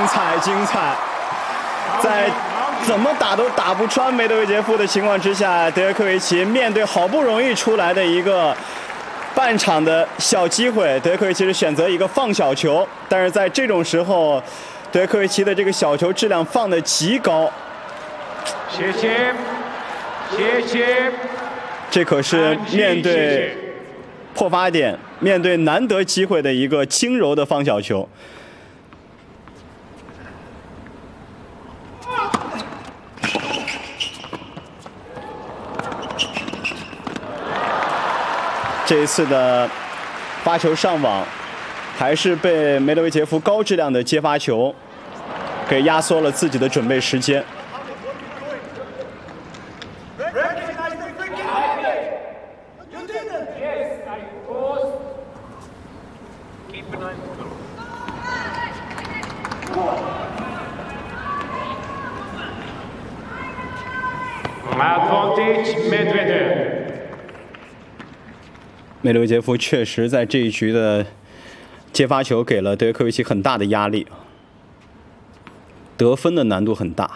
彩精彩！在怎么打都打不穿梅德韦杰夫的情况之下，德约科维奇面对好不容易出来的一个半场的小机会，德约科维奇是选择一个放小球，但是在这种时候，德约科维奇的这个小球质量放得极高。 谢谢，谢谢。 这可是面对破发点、面对难得机会的一个轻柔的放小球。这一次的发球上网，还是被梅德韦杰夫高质量的接发球给压缩了自己的准备时间。梅德韦杰夫确实在这一局的接发球给了德约科维奇很大的压力，得分的难度很大。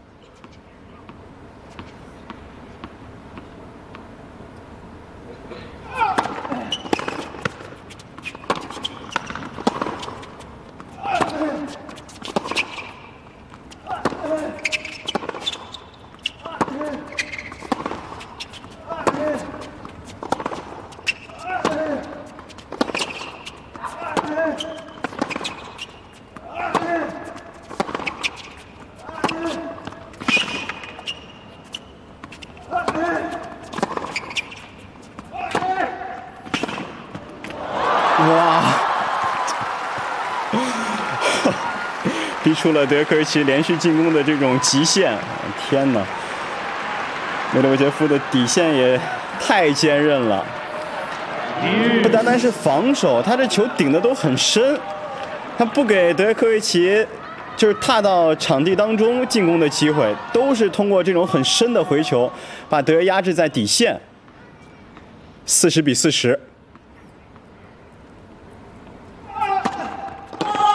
哇！逼出了德约科维奇连续进攻的这种极限。天哪！梅德韦杰夫的底线也太坚韧了，不单单是防守，他这球顶的都很深，他不给德约科维奇就是踏到场地当中进攻的机会，都是通过这种很深的回球，把德约压制在底线。40比40。